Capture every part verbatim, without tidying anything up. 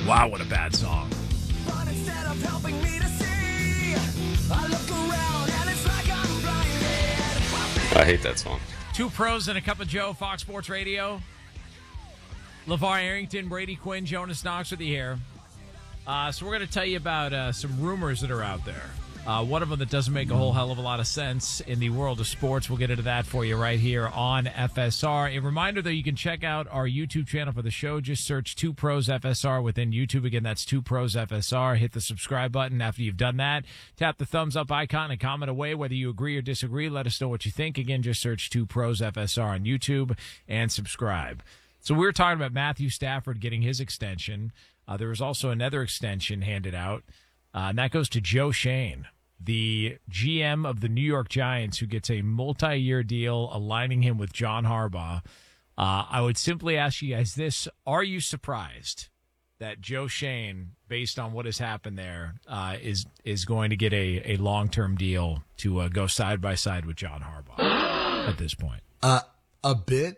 Wow, what a bad song. But instead of helping me to see, I look around and it's like I'm blinded. I hate that song. Two pros and a cup of Joe, Fox Sports Radio. LeVar Arrington, Brady Quinn, Jonas Knox with you here. Uh, so we're going to tell you about uh, some rumors that are out there. Uh, one of them that doesn't make a whole hell of a lot of sense in the world of sports. We'll get into that for you right here on F S R. A reminder, though, you can check out our YouTube channel for the show. Just search Two Pros F S R within YouTube. Again, that's Two Pros F S R. Hit the subscribe button. After you've done that, tap the thumbs up icon and comment away whether you agree or disagree. Let us know what you think. Again, just search Two Pros F S R on YouTube and subscribe. So we were talking about Matthew Stafford getting his extension. Uh, there was also another extension handed out, uh, and that goes to Joe Schoen, the G M of the New York Giants, who gets a multi-year deal aligning him with John Harbaugh. Uh, I would simply ask you guys this. Are you surprised that Joe Schoen, based on what has happened there, uh, is is going to get a, a long-term deal to uh, go side-by-side with John Harbaugh at this point? Uh, a bit.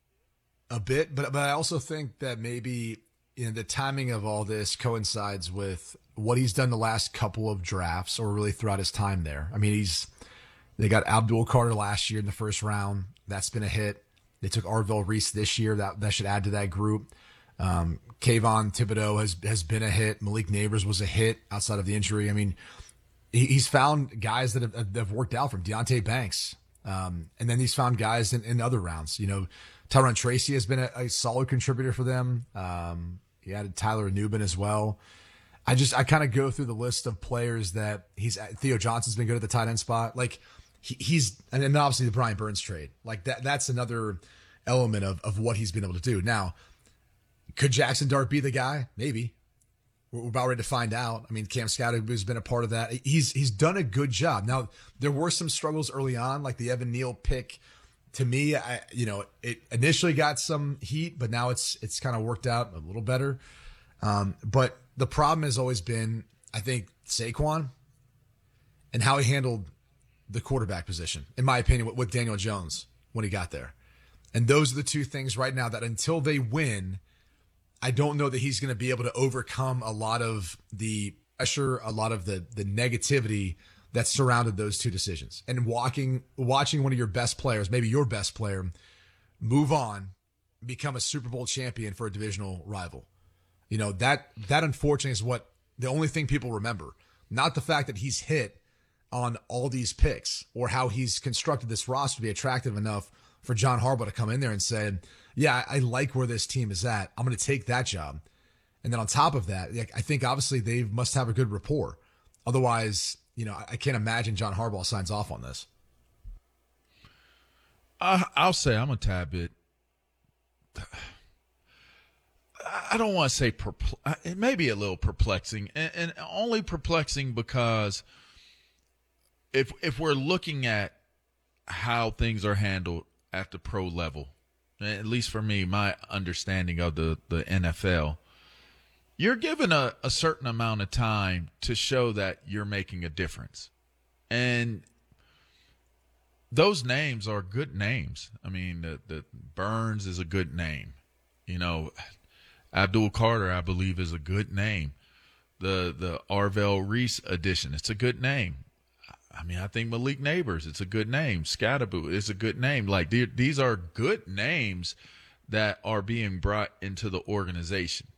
A bit, but but I also think that maybe you know the timing of all this coincides with what he's done the last couple of drafts, or really throughout his time there. I mean, he's they got Abdul Carter last year in the first round. That's been a hit. They took Arvell Reese this year. That that should add to that group. Um, Kayvon Thibodeau has has been a hit. Malik Neighbors was a hit outside of the injury. I mean, he, he's found guys that have, that have worked out from Deontay Banks, um, and then he's found guys in, in other rounds. You know. Tyron Tracy has been a, a solid contributor for them. Um, he added Tyler Nubin as well. I just, I kind of go through the list of players that he's, Theo Johnson's been good at the tight end spot. Like he, he's, and then obviously the Brian Burns trade. Like that, that's another element of, of what he's been able to do. Now, could Jackson Dart be the guy? Maybe. We're about ready to find out. I mean, Cam Scott has been a part of that. He's, he's done a good job. Now, there were some struggles early on, like the Evan Neal pick. To me, I, you know, it initially got some heat, but now it's it's kind of worked out a little better. Um, but the problem has always been, I think, Saquon and how he handled the quarterback position, in my opinion, with, with Daniel Jones when he got there. And those are the two things right now that until they win, I don't know that he's going to be able to overcome a lot of the pressure, a lot of the the negativity that surrounded those two decisions. And walking, watching one of your best players, maybe your best player, move on, become a Super Bowl champion for a divisional rival. You know, that that unfortunately is what the only thing people remember. Not the fact that he's hit on all these picks or how he's constructed this roster to be attractive enough for John Harbaugh to come in there and say, yeah, I like where this team is at. I'm going to take that job. And then on top of that, I think obviously they must have a good rapport. Otherwise, you know, I can't imagine John Harbaugh signs off on this. Uh, I'll say I'm a tad bit. I don't want to say perplex. It may be a little perplexing, and, and only perplexing because if if we're looking at how things are handled at the pro level, at least for me, my understanding of the, the N F L. You're given a, a certain amount of time to show that you're making a difference. And those names are good names. I mean, the, the Burns is a good name. You know, Abdul Carter, I believe, is a good name. The the Arvell Reese addition, it's a good name. I mean, I think Malik Neighbors, it's a good name. Scatterboo is a good name. Like, these are good names that are being brought into the organization.